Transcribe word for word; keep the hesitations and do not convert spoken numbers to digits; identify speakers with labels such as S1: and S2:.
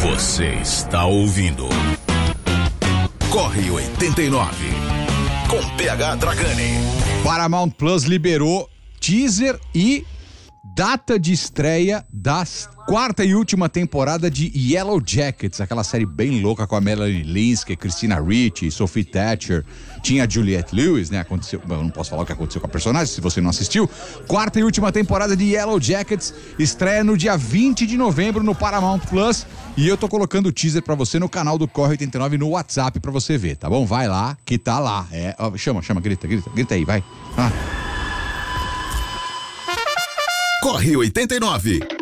S1: Você está ouvindo Corre oitenta e nove com P H Dragani.
S2: Paramount Plus liberou teaser e data de estreia da quarta e última temporada de Yellow Jackets, aquela série bem louca com a Melanie Linsky, Christina Ricci, Sophie Thatcher, tinha a Juliette Lewis, né? Aconteceu, eu não posso falar o que aconteceu com a personagem, se você não assistiu. Quarta e última temporada de Yellow Jackets estreia no dia vinte de novembro no Paramount Plus, e eu tô colocando o teaser pra você no canal do Corre oitenta e nove no WhatsApp pra você ver, tá bom? Vai lá, que tá lá. É, ó, chama, chama, grita, grita, grita aí, vai. Ah.
S1: Corre oitenta e nove.